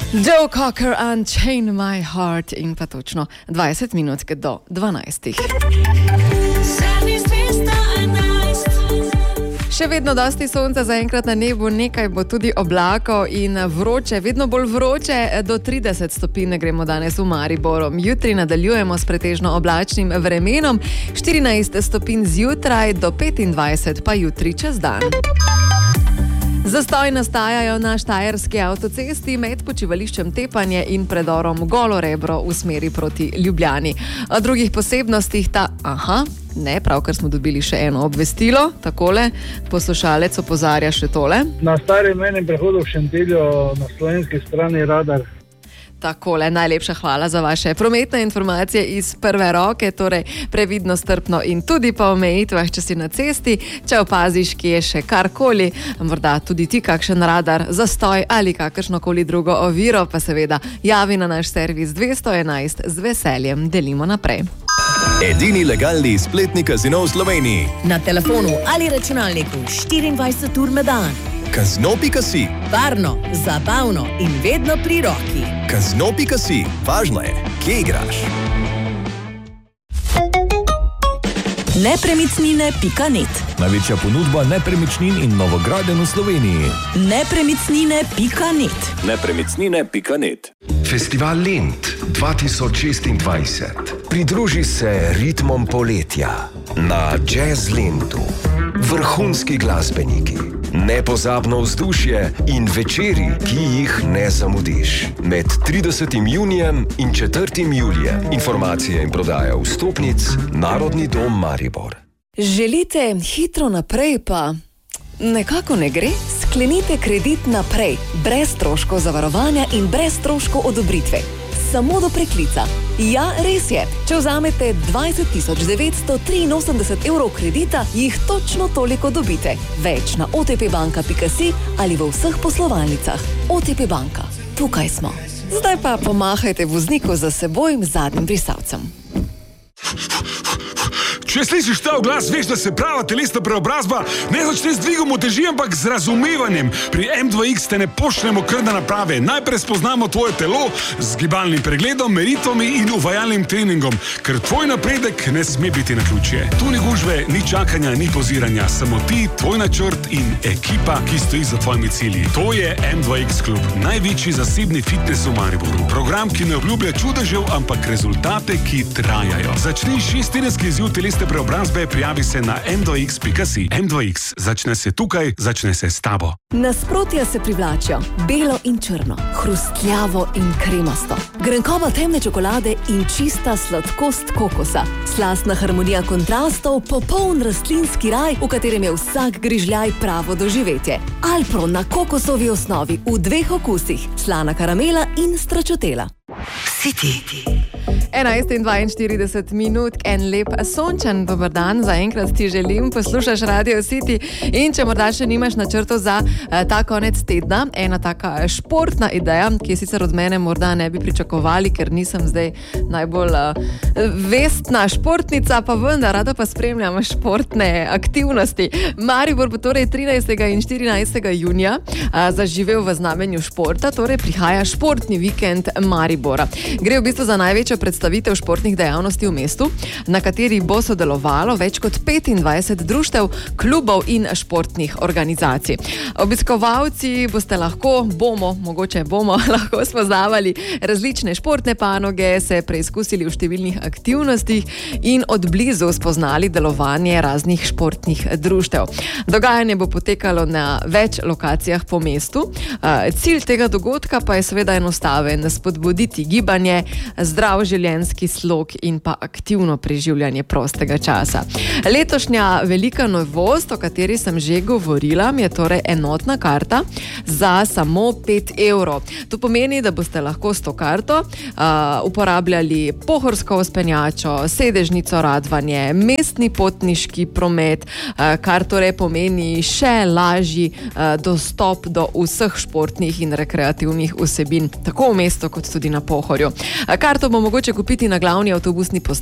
Joe Cocker Unchain My Heart in pa točno 20 minut do 12. Še vedno dosti sonca zaenkrat na nebu, nekaj bo tudi oblakov in vroče, vedno bolj vroče, do 30 stopinj gremo danes v Mariboru. Jutri nadaljujemo s pretežno oblačnim vremenom, 14 stopinj zjutraj do 25 pa jutri čez dan. Zastoj nastajajo na štajerski avtocesti med počivališčem Tepanje in predorom Golo Rebro v smeri proti Ljubljani. O drugih posebnostih pravkar smo dobili še eno obvestilo, takole, poslušalec opozarja še tole. Na starem menem prehodu v Šentilju na slovenski strani radar. Takole, najlepša hvala za vaše prometne informacije iz prve roke, torej previdno, strpno in tudi po omejitvah, če si na cesti, če opaziš, ki je še karkoli, morda tudi ti kakšen radar, zastoj ali kakršnokoli drugo oviro, pa seveda javi na naš servis 211, z veseljem delimo naprej. Edini legalni spletni kazino v Sloveniji. Na telefonu ali računalniku 24 ur na dan. Kazino.si. Varno, zabavno in vedno pri roki. Kazino.si. Važno je, kje igraš. Nepremicnine.net. Največja ponudba nepremičnin in novogradenj v Sloveniji. Nepremicnine.net. Nepremicnine.net. Festival Lent 2026. Pridruži se ritmom poletja na Jazz Lentu. Vrhunski glasbeniki, nepozabno vzdušje in večeri, ki jih ne zamudiš. Med 30. junijem in 4. julijem. Informacije in prodaja vstopnic Narodni dom Maribor. Želite hitro naprej, pa nekako ne gre? Sklenite kredit naprej, brez stroškov zavarovanja in brez stroškov odobritve. Samo do preklica. Ja, res je. Če vzamete 20.983 evrov kredita, jih točno toliko dobite. Več na otpbanka.si ali v vseh poslovalnicah. OTP banka. Tukaj smo. Zdaj pa pomahajte vozniku za seboj zadnjim brisalcem. Če slišiš ta glas, veš, da se prava telesna preobrazba ne začne z dvigom uteži, ampak z razumevanjem. Pri M2X te ne pošljemo kar na naprave. Najprej spoznamo tvoje telo z gibalnim pregledom, meritvami in uvajalnim treningom, ker tvoj napredek ne sme biti naključje. Tu ni gužve, ni čakanja, ni poziranja, samo ti, tvoj načrt in ekipa, ki stoji za tvojimi cilji. To je M2X klub, največji zasebni fitness v Mariboru. Program, ki ne obljublja čudežev, ampak rezultate, ki trajajo. Začni 6-tedenski izziv telesne preobrazbe, prijavi se na m2x.si. M2X. Začne se tukaj, začne se s tabo. Nasprotja se privlačijo. Belo in črno, hrustljavo in kremasto. Grenkoba temne čokolade in čista sladkost kokosa. Slastna harmonija kontrastov, popoln rastlinski raj, v katerem je vsak grižljaj pravo doživetje. Alpro na kokosovi osnovi v 2 okusih. Slana karamela in stračotela. City. 11:42 minut, en lep sončen dober dan, zaenkrat ti želim, poslušaš Radio City in če morda še nimaš načrtov za ta konec tedna, ena taka športna ideja, ki je sicer od mene morda ne bi pričakovali, ker nisem zdaj najbolj vestna športnica, pa vendar rada pa spremljam športne aktivnosti. Maribor bo torej 13. in 14. junija zaživel v znamenju športa, torej prihaja športni vikend Maribora. Gre v bistvu za največjo predstavitev športnih dejavnosti v mestu, na kateri bo sodelovalo več kot 25 društev, klubov in športnih organizacij. Obiskovalci lahko spoznavali različne športne panoge, se preizkusili v številnih aktivnostih in od blizu spoznali delovanje raznih športnih društev. Dogajanje bo potekalo na več lokacijah po mestu. Cilj tega dogodka pa je seveda enostaven: spodbuditi gibanje, zdrav življenjski slog in pa aktivno preživljanje prostega časa. Letošnja velika novost, o kateri sem že govorila, je torej enotna karta za samo 5 evrov. To pomeni, da boste lahko s to karto uporabljali pohorsko vzpenjačo, sedežnico Radvanje, mestni potniški promet, kar torej pomeni še lažji dostop do vseh športnih in rekreativnih vsebin, tako v mestu kot tudi na Pohorju. Karto bo mogoče kupiti na glavni avtobusni postaji